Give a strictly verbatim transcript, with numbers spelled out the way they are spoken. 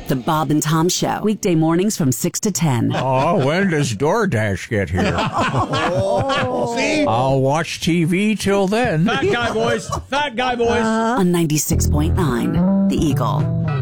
The Bob and Tom Show, weekday mornings from six to ten. Oh, when does DoorDash get here? Oh. See? I'll watch T V till then. Fat guy voice. Fat guy voice. On ninety-six point nine, The Eagle.